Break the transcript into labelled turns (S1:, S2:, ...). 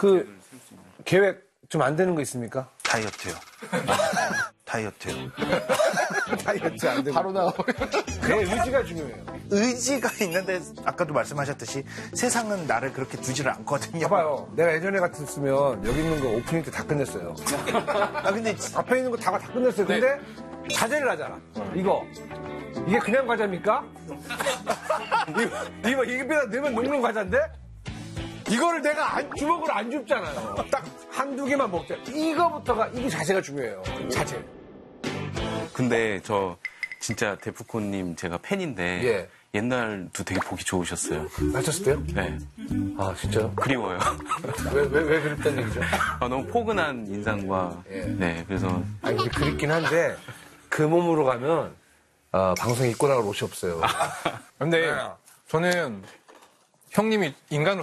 S1: 그 계획 좀 안 되는 거 있습니까?
S2: 다이어트요. 다이어트요.
S1: 다이어트 안 되고.
S3: 바로 나와버려.
S1: 내 의지가 중요해요.
S2: 의지가 있는데 아까도 말씀하셨듯이 세상은 나를 그렇게 두지를 않거든요.
S1: 봐봐요. 내가 예전에 같았으면 여기 있는 거 오프닝 때 다 끝냈어요.
S2: 아 근데
S1: 앞에 있는 거 다 끝냈어요. 근데 과제를 하잖아. 이거. 이게 그냥 과자입니까? 이거 입에다 넣으면 녹는 과자인데? 이거를 내가 주먹으로 안 줍잖아요. 딱 한두 개만 먹자. 이거부터가, 이게 자세가 중요해요. 자세.
S4: 근데 저 진짜 데프콘님 제가 팬인데
S1: 예.
S4: 옛날도 되게 보기 좋으셨어요.
S1: 다쳤을 때요?
S4: 네.
S1: 아, 진짜요?
S4: 그리워요.
S1: 왜 그랬다는 얘기죠?
S4: 아, 너무 포근한 인상과
S1: 예.
S4: 네 그래서
S1: 아니, 근데 그립긴 한데, 그 몸으로 가면, 방송 입고 나갈 옷이 없어요.
S3: 근데 저는 형님이 인간으로